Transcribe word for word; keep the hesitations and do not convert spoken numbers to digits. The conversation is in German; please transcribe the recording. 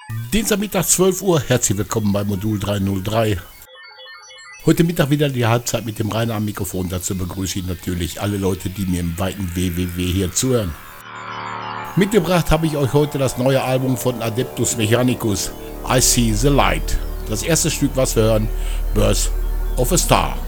Dienstagmittag zwölf Uhr, herzlich willkommen bei Modul dreihundertdrei. Heute Mittag wieder die Halbzeit mit dem Rainer am Mikrofon. Dazu begrüße ich natürlich alle Leute, die mir im weiten W W W hier zuhören. Mitgebracht habe ich euch heute das neue Album von Adeptus Mechanicus, I See the Light. Das erste Stück, was wir hören, Birth of a Star.